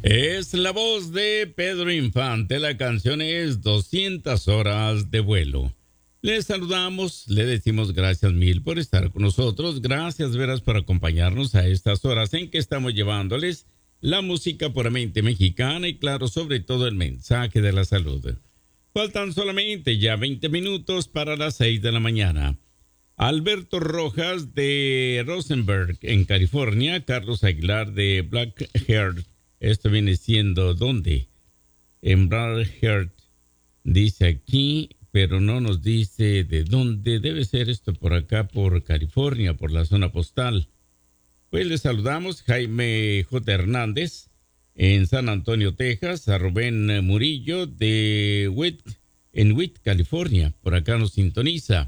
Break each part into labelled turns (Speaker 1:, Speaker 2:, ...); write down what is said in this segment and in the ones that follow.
Speaker 1: Es la voz de Pedro Infante. La canción es 200 horas de vuelo. Les saludamos, le decimos gracias mil por estar con nosotros. Gracias, veras, por acompañarnos a estas horas en que estamos llevándoles la música puramente mexicana y, claro, sobre todo el mensaje de la salud. Faltan solamente ya 20 minutos para las 6 de la mañana. Alberto Rojas de Rosenberg, en California. Carlos Aguilar de Blackheart. Esto viene siendo, ¿dónde? En Blackheart. Dice aquí, pero no nos dice de dónde. Debe ser esto por acá, por California, por la zona postal. Pues les saludamos. Jaime J. Hernández en San Antonio, Texas. A Rubén Murillo de Witt, California. Por acá nos sintoniza.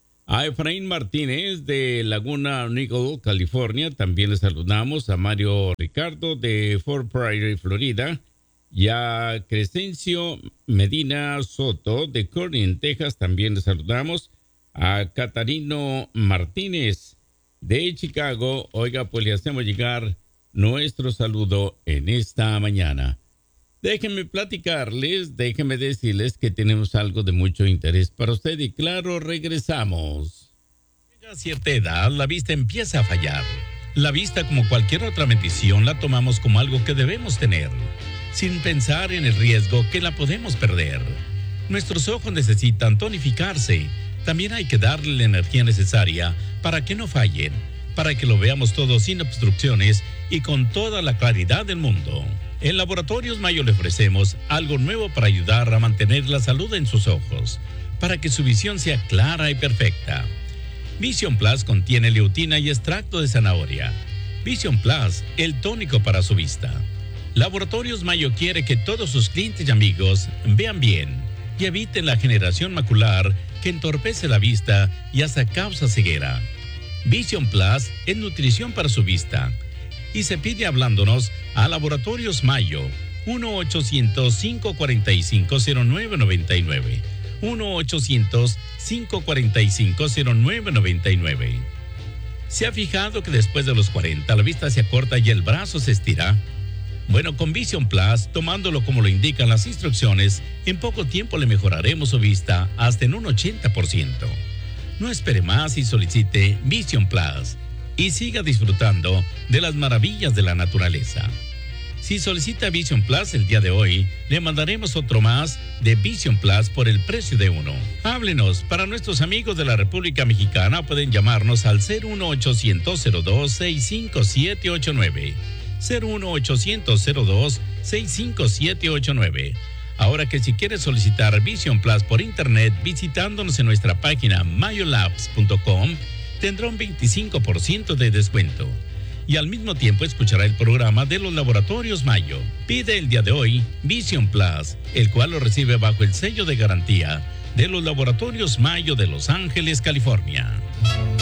Speaker 1: A Efraín Martínez de Laguna Niguel, California. También les saludamos. A Mario Ricardo de Fort Prairie, Florida. Y a Crescencio Medina Soto de Corning, Texas. También les saludamos. A Catarino Martínez de Chicago. Oiga, pues le hacemos llegar nuestro saludo en esta mañana. Déjenme platicarles, déjenme decirles que tenemos algo de mucho interés para usted y, claro, regresamos.
Speaker 2: Llega a cierta edad, la vista empieza a fallar. La vista, como cualquier otra bendición, la tomamos como algo que debemos tener, sin pensar en el riesgo que la podemos perder. Nuestros ojos necesitan tonificarse. También hay que darle la energía necesaria para que no fallen, para que lo veamos todo sin obstrucciones y con toda la claridad del mundo. En Laboratorios Mayo le ofrecemos algo nuevo para ayudar a mantener la salud en sus ojos, para que su visión sea clara y perfecta. Vision Plus contiene leutina y extracto de zanahoria. Vision Plus, el tónico para su vista. Laboratorios Mayo quiere que todos sus clientes y amigos vean bien y eviten la generación macular que entorpece la vista y hasta causa ceguera. Vision Plus es nutrición para su vista. Y se pide hablándonos a Laboratorios Mayo, 1-800-545-0999. 1-800-545-0999. ¿Se ha fijado que después de los 40 la vista se acorta y el brazo se estira? Bueno, con Vision Plus, tomándolo como lo indican las instrucciones, en poco tiempo le mejoraremos su vista hasta en un 80%. No espere más y solicite Vision Plus y siga disfrutando de las maravillas de la naturaleza. Si solicita Vision Plus el día de hoy, le mandaremos otro más de Vision Plus por el precio de uno. Háblenos. Para nuestros amigos de la República Mexicana pueden llamarnos al 01800-265-789. 01800-265-789. Ahora que si quieres solicitar Vision Plus por internet visitándonos en nuestra página mayolabs.com, tendrá un 25% de descuento. Y al mismo tiempo escuchará el programa de los Laboratorios Mayo. Pide el día de hoy Vision Plus, el cual lo recibe bajo el sello de garantía de los Laboratorios Mayo de Los Ángeles, California.